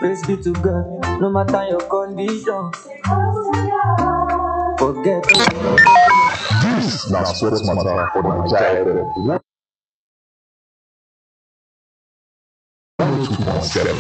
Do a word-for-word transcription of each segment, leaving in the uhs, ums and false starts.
Praise be to God, no matter your condition. Forget. This now Sports Matter for the Nigeria. one oh two point seven.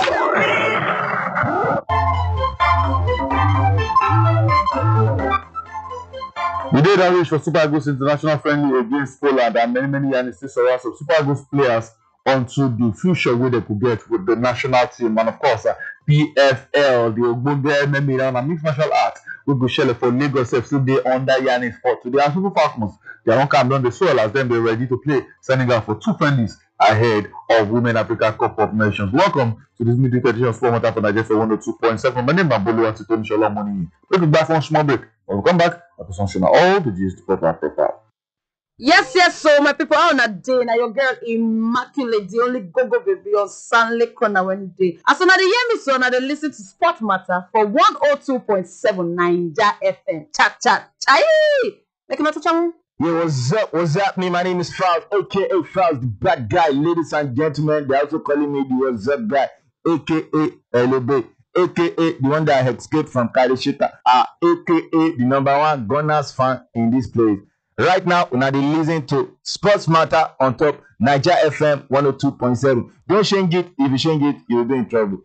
We did arrange for Super Eagles international friendly against Poland and many, many years still surround some Super Eagles players onto the future where they could get with the national team. And of course, uh, P F L, the Ogbonge M M A and mixed martial arts, we go share for Lagos F C Day under Yanni Sport. Today, as Super Falcons, they are on come down the soil as them they're ready to play Senegal for two friendlies ahead of Women Africa Cup of Nations. Welcome to this midweek edition of Sport Matter for Nigeria for one oh two point seven. My name is Bolu and Tony Shola Money. We'll be back for a small break. When we come back, I'm going all the G's to put our profile. Yes, yes, so my people are on a day. Now your girl immaculate, the only go-go baby on Sunday corner when day. As soon as they hear me, so now they listen to Sport Matter for one oh two point seven Naija F M. Chat, chat, chai. Like not to channel. Yo, what's up? What's happening? My name is Faust, aka Faust, the bad guy. Ladies and gentlemen, they're also calling me the what's up guy, aka L B, aka the one that escaped from Kalishita, uh, aka the number one Gunners fan in this place. Right now, we're now listening to Sports Matter on top Nigeria F M one oh two point seven. Don't change it. If you change it, you'll be in trouble.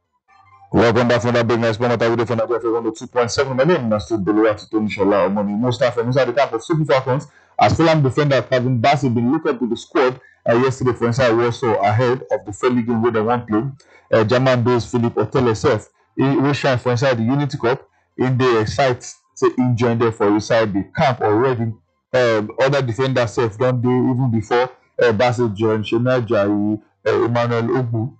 Welcome back from that big nice Sport Matter with from Nigeria F M one oh two point seven. My name is still Belu to Tony Shola Money. Most staff from inside the camp of Super Falcons as Fulham defender Kevin Bassey been looked up to the squad uh, yesterday for inside Warsaw ahead of the friendly game where they won't play. Uh, German based Philip Otelesef, he will shine for inside the Unity Cup in the site to join there for inside the camp already. Um, other defenders self don't do even before uh, Bassey joined Shona Jai, uh, Emmanuel Ogbu,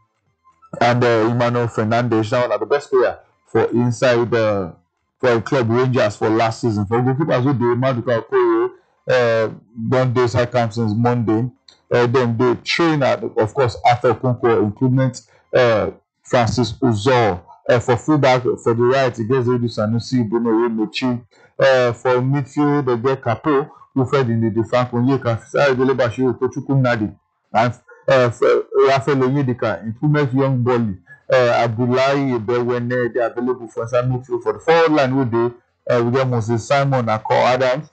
and uh, Emmanuel Fernandez. Now one of the best player for inside uh, for Club Rangers for last season. For goalkeepers who do Maduka Okoye, uh, don't do side camp since Monday. Uh, then they train at, of course, Arthur Okonkwo improvement. Uh, Francis Uzor uh, for fullback for the right against Edu Sanusi, Bruno Remechi. Uh, for midfield, they get Capo, who fed in the defense on Yeka, Fisari Delebashi, Tochukwu Nadi, and uh, Rafael Oyedika, improvement young Bolly, uh, Abdullahi Ebewene, they are available for some midfield for the forward line. With the uh, we get Moses Simon, Akor Adams,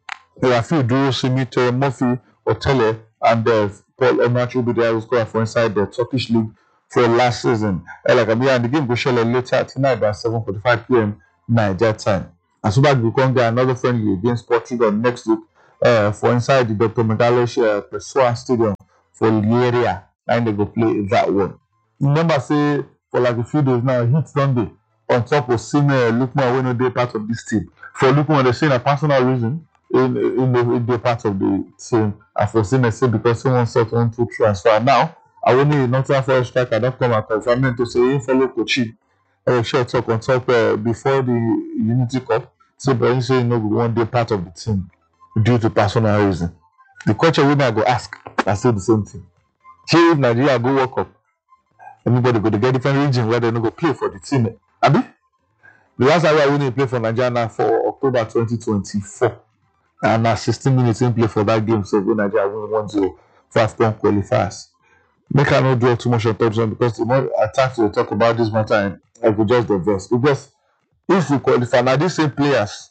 Rafi Duro, Simito, Murphy, Otele, and uh, Paul Onachu will be there who scored for inside the Turkish league for last season. Uh, like I'm here, and the game will show later tonight by seven forty-five p m Niger time. And so back we can get another friendly against Portugal next week uh, for inside the Doctor Megalesh uh, Pessoa Stadium for Lieria, and they go play that one. Remember, say for like a few days now, Heat Sunday on top of Sime Lukman when they part of this team. For Lukman, they're saying a personal reason in in the, in the part of the team, and for Sime say because someone sought one to transfer. Now, I will need not for a striker that come and confirm to say he follow Kochi. Uh, short talk on top uh, before the Unity Cup. So, but you say no, we won't be part of the team due to personal reason. The question we might go ask, I say the same thing. Here, if Nigeria go World Cup, everybody go to get different region where they no go play for the team. Abi, the last time we only play for Nigeria now for October twenty twenty-four, and now sixteen minutes in play for that game. So, we Nigeria win one zero for AFCON qualifiers. Make I not draw too much attention because the more attacks to talk about this matter, I could just diverse. Because if we qualify, now these same players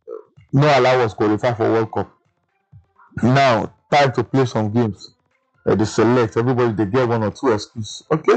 no allow us qualify for World Cup. Now, time to play some games. Uh, they select everybody, they get one or two excuses. Okay.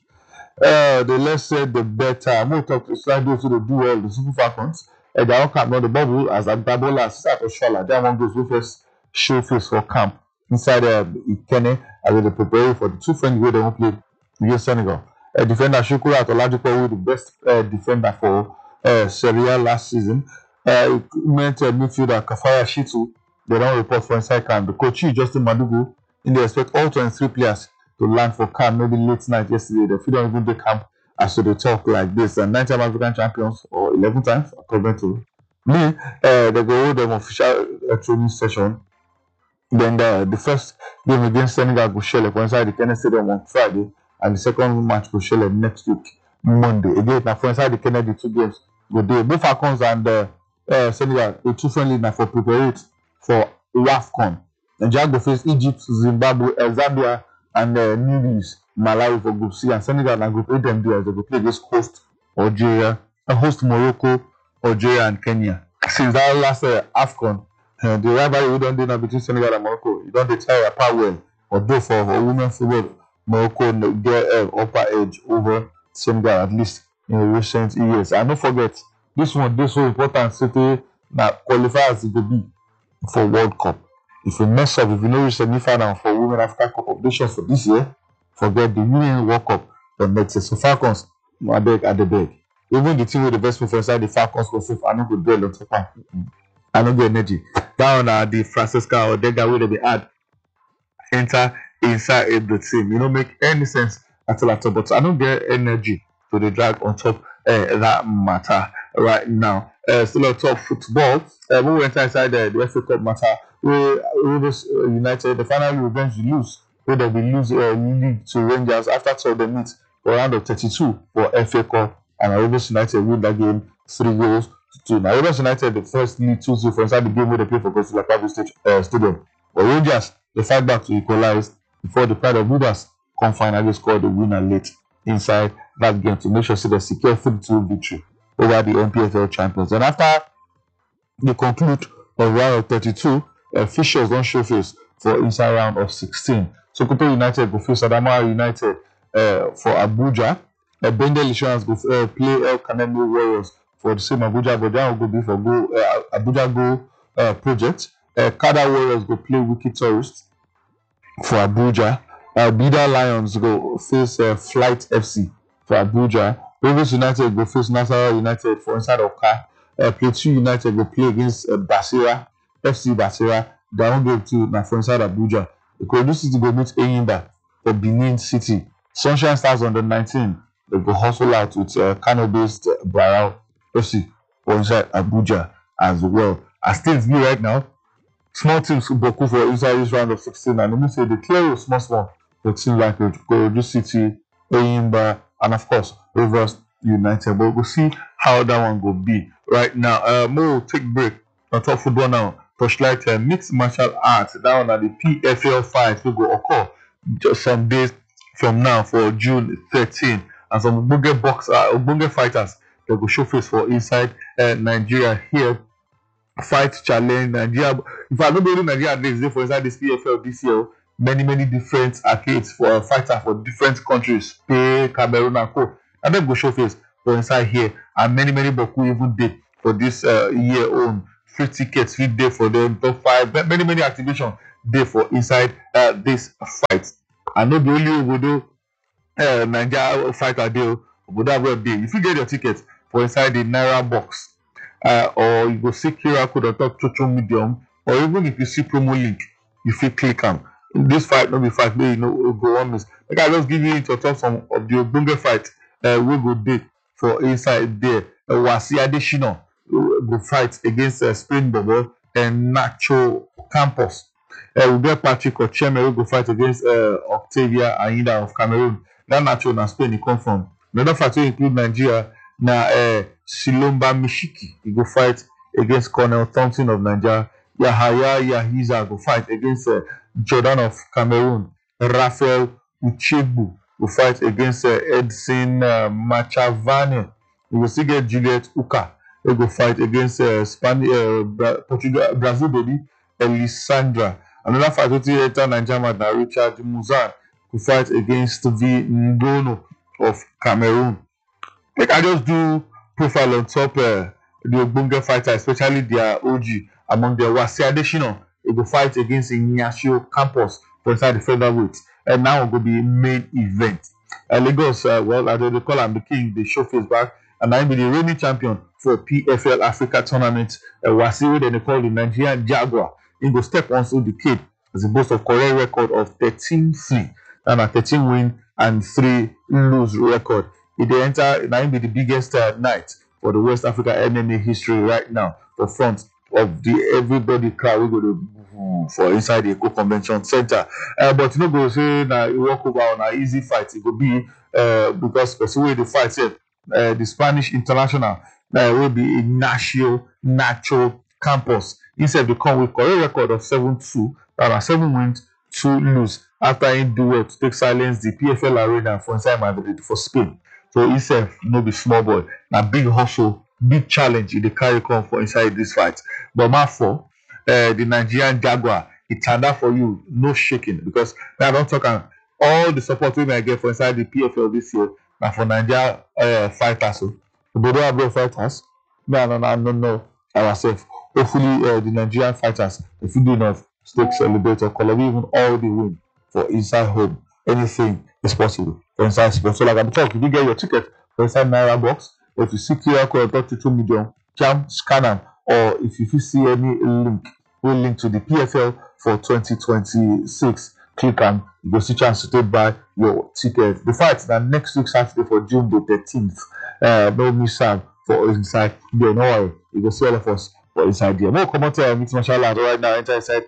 Uh, the less said, the better. I'm going to talk to slide those who do well, the Super Falcons. Uh, they all come on the bubble as Agbabola, start of Shola. That one goes with first show face for camp inside uh, Ikene as they prepare for the two friendly way they won't play against Senegal. Uh, defender Shukura Atolajuko was the best uh, defender for uh, Serie A last season. Uh, meant uh, midfielder Kafaya Shitu. They don't report for inside camp. The coach Justin Madugu, in they expect all twenty-three players to land for camp maybe late night yesterday. They don't even do camp as so they talk like this. And nine time African champions or eleven times according to me. Uh, they go hold them official uh, training session. Then the, the first game against Senegal go shell up inside the Kennedy Stadium on Friday, and the second match go shell up next week Monday. Again, now for inside the Kennedy two games go there. Both Falcons and uh, uh, Senegal the two friendly now for prepare it for WAFCON. Nigeria go face Egypt, Zimbabwe, uh, Zambia, and uh, New Guinea Malawi for Group C, and Senegal and Group A them do as they go play against host Algeria, uh, host Morocco, Algeria, and Kenya. Since that last uh, AFCON, uh, the rivalry we don't do now between Senegal and Morocco, you don't tell apart well. Although for, for women football, Morocco get uh, upper edge over Senegal at least in recent years. And don't forget, this one, this so important city that qualifies to be for World Cup. If you mess up, if you know you semi-final for Women Africa Cup of Nations for this year, forget the Women World Cup for next year. So Falcons, I beg at the beg. Even the team with the best move inside the Falcons go safe. I don't go dwell on top. I don't get energy. Down uh, the Francisca or Dega where they be add enter inside the team. You don't make any sense at all at all. But I don't get energy to the drag on top uh, that matter right now. Uh, still on top football. Uh, we went inside the, the F A Cup matter. We Rivers uh, United, the final revenge lose. Where they will lose uh, league to Rangers after two of the meet for round of thirty-two for F A Cup, and Rivers United win that game three goals to two. Now Rivers United the first lead two zero for inside the game where they play for Gospel Private State uh, Stadium. But Rangers they fight back to equalize before the Pride of Buddhas come finally score the winner late inside that game to make sure so they secure three two victory over the N P F L champions. And after they conclude of round of thirty-two, officials don't show face for inside round of sixteen. Sokoto United go face Adamawa United uh, for Abuja. Uh, Bendel Insurance go uh, play El Kanemi Warriors for the same Abuja, but that will go be for go uh, Abuja Go uh, project. Uh, Kada Warriors go play Wiki Tourists for Abuja. Uh, Bida Lions go face uh, Flight F C for Abuja. Rivers United go face Nasarawa United for inside of Car. Uh, Plateau United go play against uh, Basira F C Basira. Down game to na for inside Abuja. The Ikorodu City go meet Enyimba for Benin City. Sunshine Stars under nineteen. They go hustle out with uh, Kano-based uh, Barao F C for inside Abuja as well. As things be right now, small teams Boku for inside this round of sixteen, and let me say the clear small small for teams like Ikorodu City, Enyimba, and of course Rivers United. But we'll see how that one go be right now. Uh, more take break on top football now. Torchlight uh, mixed martial arts. That one at the P F L fight will go occur just some days from now for June thirteenth. And some Ubunge boxer, Ubunge fighters they go show face for inside uh, Nigeria here. Fight challenge Nigeria. If I don't believe Nigeria days for inside this P F L this year, many many different arcades for a fighter for different countries, Spain, Cameroon, and co. And then go show face for inside here, and many many Boku even did for this uh, year own. Free tickets, free day for them, top five, many, many activation day for inside uh, this fight. I know the only Obodo uh, Nigeria fighter deal, Obodo Abroad day. If you get your ticket for inside the Naira box, uh, or you go see Q R code on top social medium, or even if you see promo link, you feel click on. This fight, not be fight, you know, go on this. Like I just give you into top some of the Obunge fight, uh, we go day for inside there. Uh, Wasi Adesina go fight against uh, Springbok and Nacho Campos. Uh, we get Patrick Ocheme who go fight against uh, Octavia Ainda of Cameroon. That Nacho na Spain he come from. Another fight will include Nigeria. Na uh, Silomba Mishiki he go fight against Colonel Thompson of Nigeria. Yahaya Yahiza go fight against uh, Jordan of Cameroon. Raphael Uchegbu go fight against uh, Edson uh, Machavane. We will still get Juliet Uka. We go fight against uh, Spanish, uh, Bra Portugal, Brazil baby, Elisandra. Another fight with the enter Nigeria now Richard Muzan who fight against V Ngono of Cameroon. Like I just do profile on top uh, the Obunge fighter, especially their O G among their Wasi Adesina. They go fight against Ignacio Campos for inside the featherweight. And now it will be main event. Uh, Lagos, uh, well, I they call him the king, they show face back. And I be the reigning champion for P F L Africa tournament. Uh, Wasiwe, then they call the Nigerian Jaguar. He go step on to the kid as a boast of correct record of thirteen free and a thirteen win and three lose record. He they enter, now be the biggest uh, night for the West Africa M M A history right now. For front of the everybody crowd we go to for inside the Eco Convention Center. Uh, but you know, go say na walk over on an easy fight. It will be uh, because the way the fight said. Uh, the Spanish international uh, will be Ignacio Nacho Campos. Instead, they come with a record of seven two, uh, seven wins, two lose. after he do well to take silence the P F L arena for inside Madrid for Spain. So himself no be small boy. Na big hustle, big challenge he dey carry come for inside this fight. But man for uh, the Nigerian Jaguar, it turned out for you, no shaking because now I don't talk am all the support we may get for inside the P F L this year. Now for Nigeria uh, fighters, so the Bodo Abro fighters, no, no, no, no, no, ourselves. Hopefully, uh, the Nigerian fighters, if you do enough, stake celebrate or collect even all the win for inside home. Anything is possible for inside sports. So, like I'm talking, if you get your ticket for inside Naira box, or if you see Q R code thirty-two million, jam, scan them, or if you see any link, we link to the P F L for twenty twenty-six, click and you go see chance to take buy your ticket. The fight is next week Saturday for June the thirteenth. Uh, no miss out for inside there. No worry, you go see all of us for inside there. More come out here, mix martial arts right now. Enter inside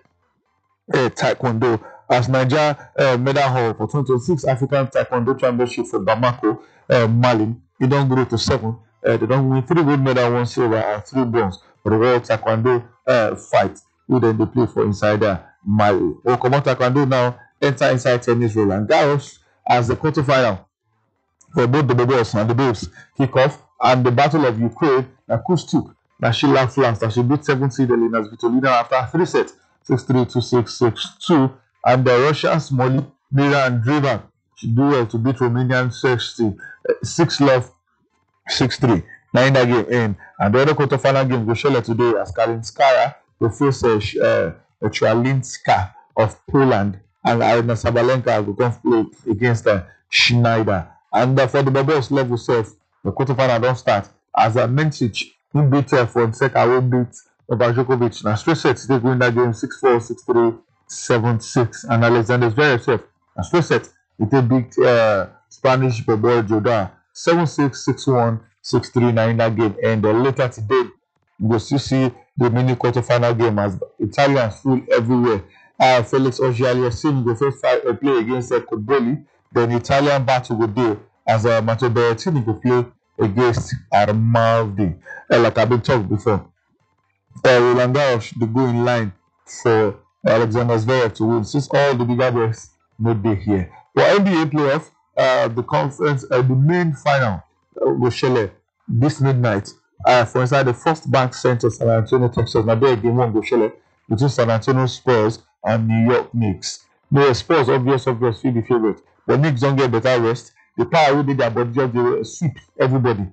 uh, Taekwondo as Nigeria uh, medal hall for twenty twenty-six African Taekwondo Championship for Bamako, uh, Mali. They don't grow to seven. Uh, they don't win three gold medal, one silver, and three bronze for the World Taekwondo uh, fight. Who then they play for inside there, Mali. We'll come out Taekwondo now. Enter inside tennis Roland Garros as the quarterfinal for both the Bobos and the Bulls kick off, and the Battle of Ukraine. Nakustuk, Nashila France, that she beat seven seed Elena Svitolina after three sets, six three, two six, six two, and the Russians Molly, Mira, and Drivan she do well to beat Romanian sixty, six love, six three. Now in that game in, and the other quarterfinal game go show today as Kalinskaya will face uh, uh, Tralinska of Poland, and Arina Sabalenka will come play against uh, Schneider. And uh, for the Bobos level self, the quarterfinal don't start as a uh, Mencic who beat uh, Fonseca will beat Novak Djokovic. Now straight sets they win that game six four, six three, seven six, and Alexander Zverev self now straight set they beat uh, Spanish Bobo Joda seven six, six one, six three nine in that game. And uh, later today you will still see the mini quarterfinal game as Italians full everywhere. Uh, Felix Auger-Aliassime go first fight, uh, play against uh, Cobolli. Then Italian battle will do as uh, Matteo Berrettini will play against Armaldi. Uh, like I've been talking before, uh, Roland Garros they go in line for Alexander Zverev to win since all the bigger boys no be here. For N B A playoff, uh, the conference, uh, the main final uh, will shele this midnight. Uh, for inside the First Bank Center, San Antonio, Texas. Now there game one go shele between San Antonio Spurs and New York Knicks. No, Spurs obvious, obvious, feel the favorite. But Knicks don't get better rest. The power who did their body just they sweep everybody.